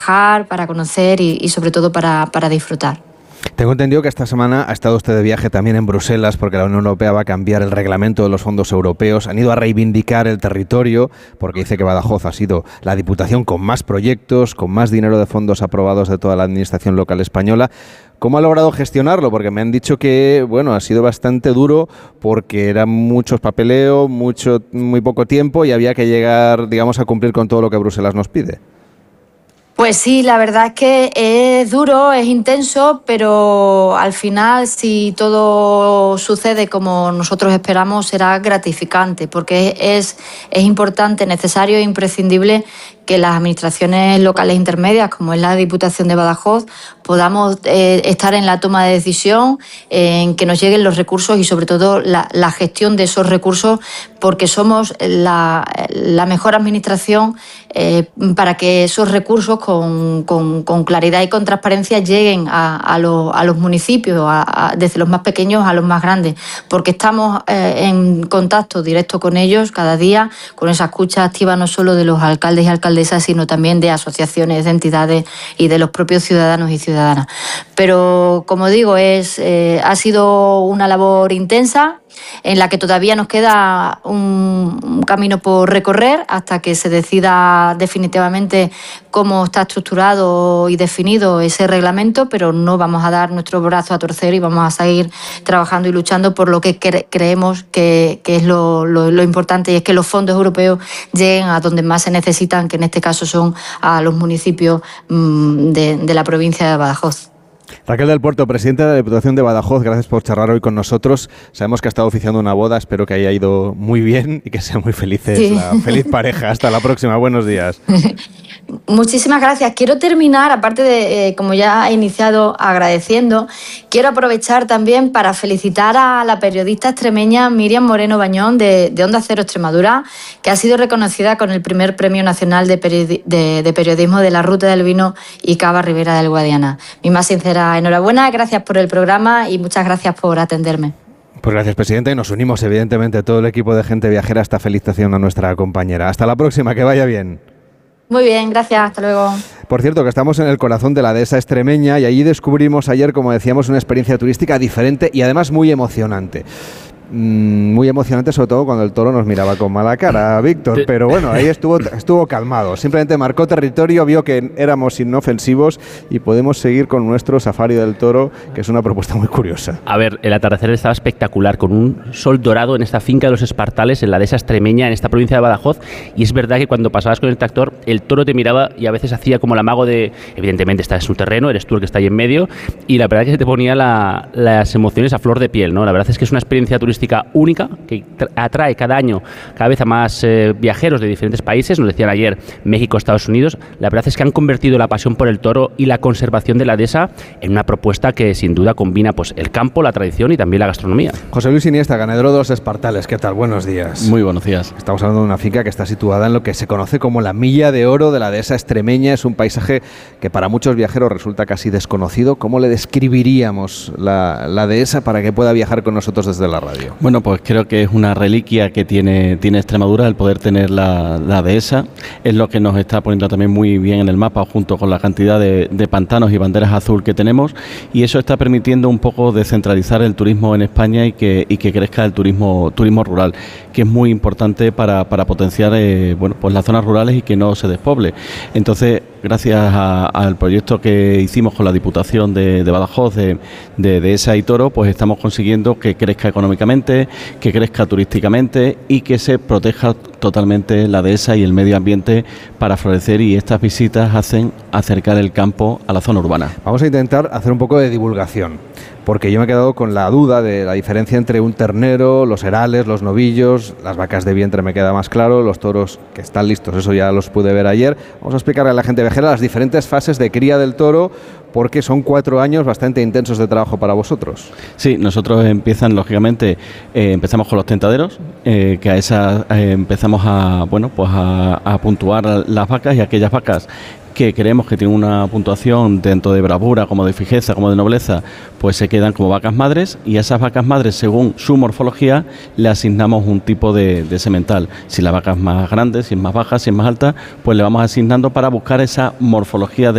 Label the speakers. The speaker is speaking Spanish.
Speaker 1: para conocer y sobre todo para disfrutar.
Speaker 2: Tengo entendido que esta semana ha estado usted de viaje también en Bruselas porque la Unión Europea va a cambiar el reglamento de los fondos europeos. Han ido a reivindicar el territorio porque dice que Badajoz ha sido la diputación con más proyectos, con más dinero de fondos aprobados de toda la administración local española. ¿Cómo ha logrado gestionarlo? Porque me han dicho que, bueno, ha sido bastante duro porque eran muchos papeleos, muy poco tiempo y había que llegar, digamos, a cumplir con todo lo que Bruselas nos pide.
Speaker 1: Pues sí, la verdad es que es duro, es intenso, pero al final, si todo sucede como nosotros esperamos, será gratificante, porque es importante, necesario e imprescindible que las administraciones locales intermedias, como es la Diputación de Badajoz, podamos estar en la toma de decisión, en que nos lleguen los recursos y sobre todo la gestión de esos recursos, porque somos la mejor administración para que esos recursos con claridad y con transparencia lleguen a los municipios, desde los más pequeños a los más grandes, porque estamos en contacto directo con ellos cada día, con esa escucha activa no solo de los alcaldes y alcaldesas, sino también de asociaciones, de entidades y de los propios ciudadanos y ciudadanas. Pero, como digo, ha sido una labor intensa, en la que todavía nos queda un camino por recorrer hasta que se decida definitivamente cómo está estructurado y definido ese reglamento, pero no vamos a dar nuestro brazo a torcer y vamos a seguir trabajando y luchando por lo que creemos que es lo importante, y es que los fondos europeos lleguen a donde más se necesitan, que en este caso son a los municipios de la provincia de Badajoz.
Speaker 2: Raquel del Puerto, presidenta de la Diputación de Badajoz, gracias por charlar hoy con nosotros. Sabemos que ha estado oficiando una boda, espero que haya ido muy bien y que sean muy felices, sí. La feliz pareja. Hasta la próxima, buenos días.
Speaker 1: Muchísimas gracias. Quiero terminar, aparte de, como ya he iniciado, agradeciendo, quiero aprovechar también para felicitar a la periodista extremeña Miriam Moreno Bañón de Onda Cero Extremadura, que ha sido reconocida con el primer Premio Nacional de Periodismo de la Ruta del Vino y Cava Ribera del Guadiana. Mi más sincera enhorabuena, gracias por el programa y muchas gracias por atenderme.
Speaker 2: Pues gracias, presidenta, y nos unimos evidentemente todo el equipo de Gente Viajera a esta felicitación a nuestra compañera. Hasta la próxima, que vaya bien.
Speaker 1: Muy bien, gracias, hasta luego.
Speaker 2: Por cierto, que estamos en el corazón de la dehesa extremeña y allí descubrimos ayer, como decíamos, una experiencia turística diferente y además muy emocionante. Muy emocionante, sobre todo cuando el toro nos miraba con mala cara, Víctor, pero bueno, ahí estuvo calmado, simplemente marcó territorio, vio que éramos inofensivos y podemos seguir con nuestro safari del toro, que es una propuesta muy curiosa.
Speaker 3: A ver, el atardecer estaba espectacular, con un sol dorado en esta finca de los Espartales, en la dehesa extremeña, en esta provincia de Badajoz, y es verdad que cuando pasabas con el tractor, el toro te miraba y a veces hacía como el amago de, evidentemente estás en su terreno, eres tú el que está ahí en medio, y la verdad es que se te ponía las emociones a flor de piel, ¿no? La verdad es que es una experiencia turística única que atrae cada año cada vez a más viajeros de diferentes países. Nos decían ayer México, Estados Unidos. La verdad es que han convertido la pasión por el toro y la conservación de la dehesa en una propuesta que sin duda combina pues el campo, la tradición y también la gastronomía.
Speaker 2: José Luis Iniesta, ganadero de los Espartales, ¿qué tal? Buenos días.
Speaker 4: Muy buenos días.
Speaker 2: Estamos hablando de una finca que está situada en lo que se conoce como la Milla de Oro de la dehesa extremeña. Es un paisaje que para muchos viajeros resulta casi desconocido. ¿Cómo le describiríamos la dehesa para que pueda viajar con nosotros desde la radio?
Speaker 4: Bueno, pues creo que es una reliquia que tiene Extremadura, el poder tener la dehesa. Es lo que nos está poniendo también muy bien en el mapa, junto con la cantidad de pantanos y banderas azul que tenemos, y eso está permitiendo un poco descentralizar el turismo en España y que crezca el turismo rural, que es muy importante para potenciar pues las zonas rurales y que no se despoble. Entonces, gracias al proyecto que hicimos con la Diputación de Badajoz de dehesa y toro, pues estamos consiguiendo que crezca económicamente, que crezca turísticamente y que se proteja totalmente la dehesa y el medio ambiente para florecer, y estas visitas hacen acercar el campo a la zona urbana.
Speaker 2: Vamos a intentar hacer un poco de divulgación, porque yo me he quedado con la duda de la diferencia entre un ternero, los herales, los novillos, las vacas de vientre me queda más claro, los toros que están listos, eso ya los pude ver ayer. Vamos a explicarle a la gente viajera las diferentes fases de cría del toro, porque son 4 años bastante intensos de trabajo para vosotros.
Speaker 4: Sí, nosotros lógicamente, empezamos con los tentaderos, que a esas empezamos a puntuar las vacas, y aquellas vacas que creemos que tienen una puntuación tanto de bravura como de fijeza como de nobleza, pues se quedan como vacas madres, y a esas vacas madres, según su morfología, le asignamos un tipo de semental. Si la vaca es más grande, si es más baja, si es más alta, pues le vamos asignando para buscar esa morfología